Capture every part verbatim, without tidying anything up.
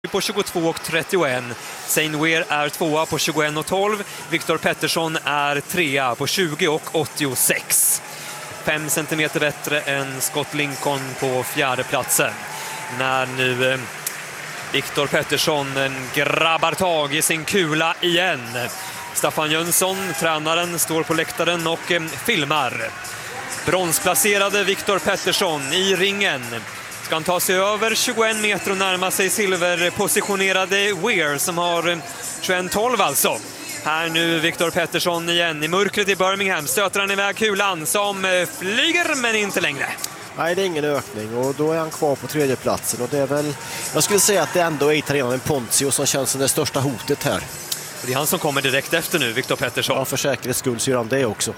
på tjugotvå trettioett. Zane Weir är tvåa på tjugoett tolv. Viktor Pettersson är trea på tjugo åttiosex. Fem centimeter bättre än Scott Lincoln på fjärde platsen. När nu eh, Viktor Pettersson eh, grabbar tag i sin kula igen. Staffan Jönsson, tränaren, står på läktaren och eh, filmar. Bronsplacerade Viktor Pettersson i ringen. Ska han ta sig över tjugoett meter och närma sig silverpositionerade Weir som har tjugoett tolv alltså. Här nu Viktor Pettersson igen i mörkret i Birmingham. Stöter han iväg kulan som flyger men inte längre. Nej, det är ingen ökning och då är han kvar på tredje platsen och det är väl, jag skulle säga att det ändå är italienaren Ponzio som känns som det största hotet här. Det är han som kommer direkt efter nu, Viktor Pettersson. Ja, för säkerhets skull så gör han det också.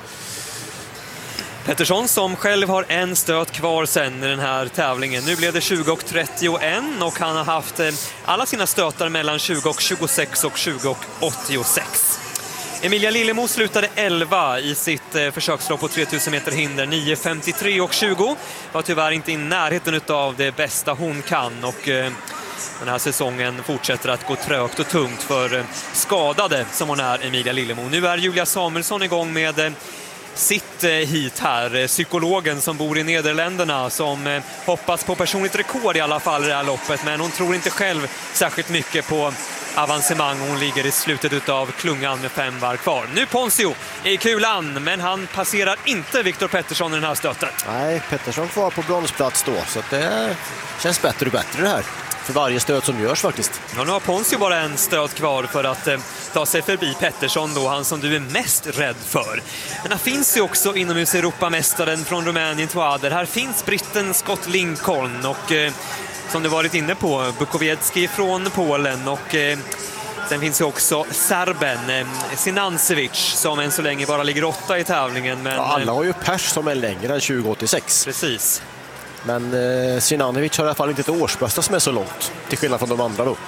Pettersson som själv har en stöt kvar sen i den här tävlingen. Nu blev det tjugo trettioett och han har haft alla sina stötar mellan tjugo tjugosex och tjugo åttiosex. Emilia Lillemo slutade elva i sitt eh, försökslopp på tretusen meter hinder. nio femtiotre och tjugo. Var tyvärr inte i närheten av det bästa hon kan. Och eh, den här säsongen fortsätter att gå trögt och tungt för eh, skadade som hon är, Emilia Lillemo. Nu är Julia Samuelsson igång med eh, sitt eh, hit här. Eh, psykologen som bor i Nederländerna som eh, hoppas på personligt rekord i alla fall i det här loppet. Men hon tror inte själv särskilt mycket på avancemang. Hon ligger i slutet av klungan med fem varv kvar. Nu Ponzio i kulan, men han passerar inte Viktor Pettersson i den här stöten. Nej, Pettersson kvar på bronsplats då, så att det känns bättre och bättre det här. För varje stöt som görs faktiskt. Ja, nu har Ponzio bara en stöt kvar för att eh, ta sig förbi Pettersson då, han som du är mest rädd för. Men här finns ju också inomhus Europamästaren från Rumänien, Toader. Här finns britten Scott Lincoln och eh, som du varit inne på, Bukowiecki från Polen och eh, sen finns ju också serben eh, Sinancevic som än så länge bara ligger åtta i tävlingen. Men, ja, alla har ju pers som är längre än tjugo åttiosex. Precis. Men eh, Sinanovic har i alla fall inte ett årsbästa som är så långt, till skillnad från de andra då.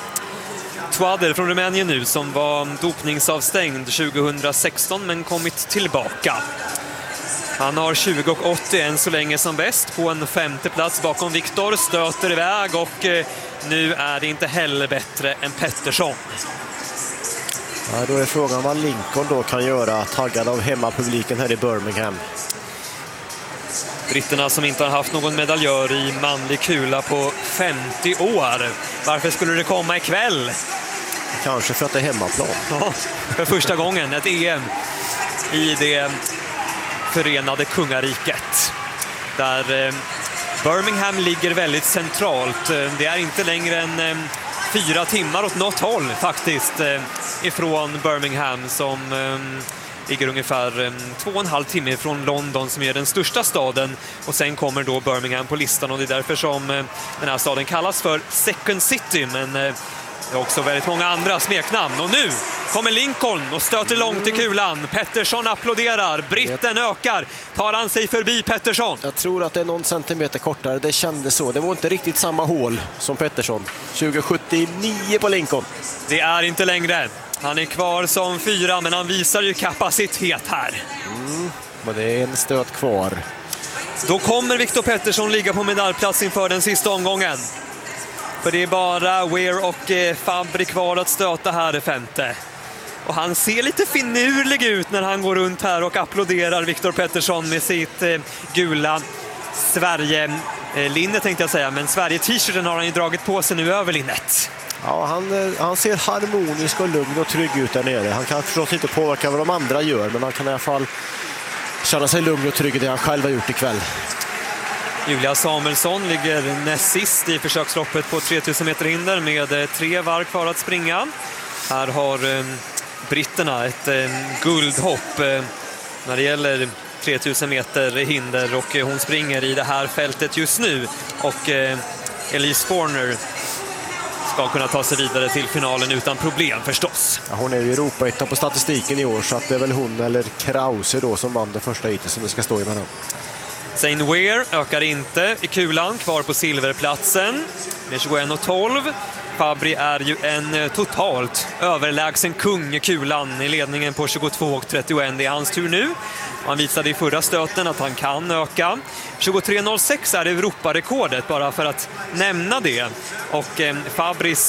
Toader från Rumänien nu som var dopningsavstängd tjugo sexton men kommit tillbaka. Han har tjugo åttio än så länge som bäst på en femte plats bakom Viktor, stöter iväg och eh, nu är det inte heller bättre än Pettersson. Ja, då är frågan vad Lincoln då kan göra, taggad av hemmapubliken här i Birmingham. Britterna som inte har haft någon medaljör i manlig kula på femtio år. Varför skulle det komma ikväll? Kanske för att det är hemmaplan. Ja, för första gången ett E M i det förenade kungariket. Där eh, Birmingham ligger väldigt centralt. Det är inte längre än eh, fyra timmar åt något håll faktiskt eh, ifrån Birmingham som eh, ligger ungefär eh, två och en halv timme från London som är den största staden. Och sen kommer då Birmingham på listan och det är därför som eh, den här staden kallas för Second City. Men eh, det är också väldigt många andra smeknamn. Och nu kommer Lincoln och stöter långt i kulan. Pettersson applåderar. Britten ökar. Tar han sig förbi Pettersson? Jag tror att det är någon centimeter kortare. Det kändes så. Det var inte riktigt samma hål som Pettersson. tjugo sjuttionio på Lincoln. Det är inte längre. Han är kvar som fyra, men han visar ju kapacitet här. Mm, men det är en stöt kvar. Då kommer Viktor Pettersson ligga på medaljplats inför den sista omgången. För det är bara Weir och eh, Fabri kvar att stöta här i femte. Och han ser lite finurlig ut när han går runt här och applåderar Viktor Pettersson med sitt eh, gula Sverige-linne eh, tänkte jag säga. Men Sverige-t-shirten har han ju dragit på sig nu över linnet. Ja, han, han ser harmonisk och lugn och trygg ut där nere. Han kan förstås inte påverka vad de andra gör, men han kan i alla fall känna sig lugn och trygg i det han själv har gjort ikväll. Julia Samuelsson ligger näst sist i försöksloppet på tretusen meter hinder med tre varv kvar att springa. Här har eh, britterna ett eh, guldhopp eh, när det gäller tretusen meter hinder och eh, hon springer i det här fältet just nu och eh, Elise Forner ska kunna ta sig vidare till finalen utan problem förstås. Ja, hon är ju Europa-etta på statistiken i år så att det är väl hon eller Krause då som vann det första hitet som det ska stå emellan. Zane Weir ökar inte i kulan, kvar på silverplatsen med tjugoett tolv. Fabri är ju en totalt överlägsen kung i kulan i ledningen på tjugotvå och trettioett. Det är hans tur nu. Han visade i förra stöten att han kan öka. tjugotre noll sex är Europarekordet, bara för att nämna det. Och eh, Fabris